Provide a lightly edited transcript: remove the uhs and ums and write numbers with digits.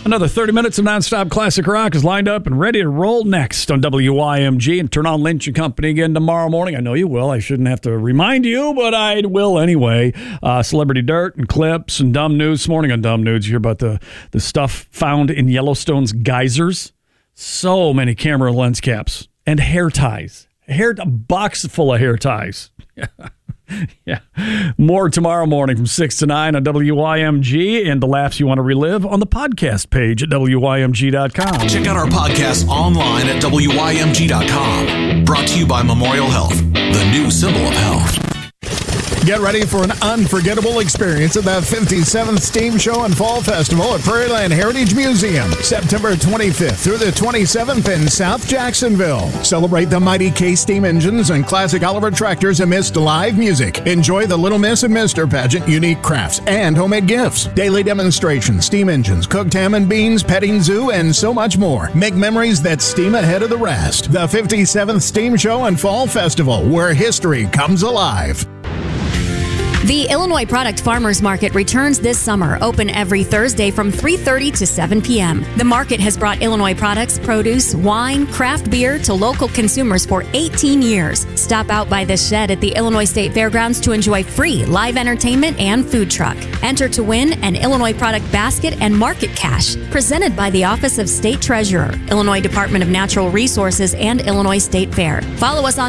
Another 30 minutes of nonstop classic rock is lined up and ready to roll next on WYMG. And turn on Lynch and Company again tomorrow morning. I know you will. I shouldn't have to remind you, but I will anyway. Celebrity dirt and clips and dumb news. This morning on Dumb News, you hear about the stuff found in Yellowstone's geysers. So many camera lens caps and hair ties. A box full of hair ties. Yeah. More tomorrow morning from 6 to 9 on WYMG, and the laughs you want to relive on the podcast page at WYMG.com. Check out our podcast online at WYMG.com. Brought to you by Memorial Health, the new symbol of health. Get ready for an unforgettable experience at the 57th Steam Show and Fall Festival at Prairieland Heritage Museum, September 25th through the 27th in South Jacksonville. Celebrate the mighty K steam engines and classic Oliver tractors amidst live music. Enjoy the Little Miss and Mr. pageant, unique crafts, and homemade gifts. Daily demonstrations, steam engines, cooked ham and beans, petting zoo, and so much more. Make memories that steam ahead of the rest. The 57th Steam Show and Fall Festival, where history comes alive. The Illinois Product Farmers Market returns this summer, open every Thursday from 3:30 to 7 p.m. The market has brought Illinois products, produce, wine, craft beer to local consumers for 18 years. Stop out by the shed at the Illinois State Fairgrounds to enjoy free live entertainment and food truck. Enter to win an Illinois Product Basket and Market Cash, presented by the Office of State Treasurer, Illinois Department of Natural Resources, and Illinois State Fair. Follow us on